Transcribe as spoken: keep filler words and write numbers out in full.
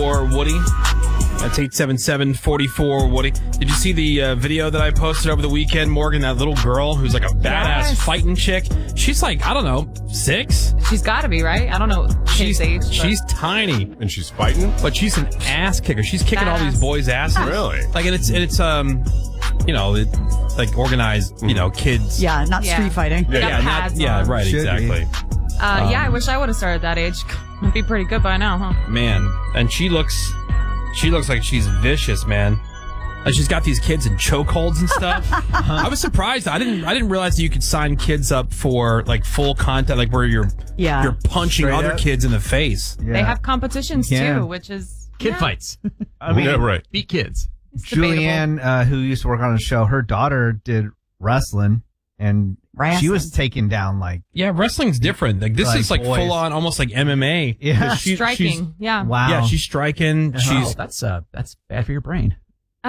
four Woody. That's eight seven seven, four four, Woody. Did you see the uh, video that I posted over the weekend, Morgan? That little girl who's like a badass Yes. fighting chick. She's like, I don't know, six? She's got to be, right? I don't know She's his age. but- she's tiny, And she's fighting? but she's an ass kicker. She's kicking all these Badass. boys' asses. Really? Like, and it's and it's um, you know, it, like organized, you know, kids. Yeah, not Yeah. street fighting. They yeah, got not, pads yeah, on. right, Should be. exactly. Uh, yeah, I Um, wish I would have started that age. I'd be pretty good by now, huh? Man, and she looks, she looks like she's vicious, man. Like she's got these kids in chokeholds and stuff. I was surprised. I didn't. I didn't realize that you could sign kids up for like full contact, like where you're Yeah. you're punching Straight other up. kids in the face. Yeah. They have competitions Yeah. too, which is Kid yeah, fights. I mean, Yeah, right. Beat kids. it's debatable. Julianne, uh, who used to work on the show, her daughter did wrestling, and she Wrestling. was taken down like, Yeah, wrestling's different. Like this Like is like boys. full on, almost like M M A. Yeah. She- she's- Striking. Yeah. wow. Yeah, she's striking. Oh, She's that's uh, that's bad for your brain.